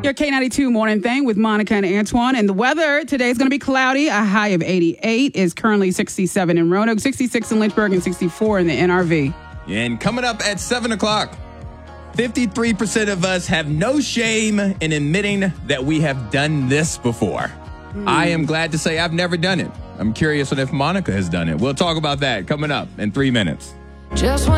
Your K92 Morning Thing with Monica and Antoine. And the weather today is going to be cloudy. A high of 88 is currently 67 in Roanoke, 66 in Lynchburg, and 64 in the NRV. And coming up at 7 o'clock, 53% of us have no shame in admitting that we have done this before. I am glad to say I've never done it. I'm curious on if Monica has done it. We'll talk about that coming up in 3 minutes. Just